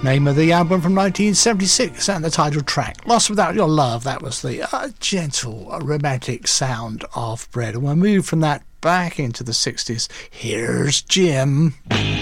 Name of the album from 1976 and the title track, Lost Without Your Love. That was the gentle, romantic sound of Bread. And we'll move from that back into the 60s. Here's Jim.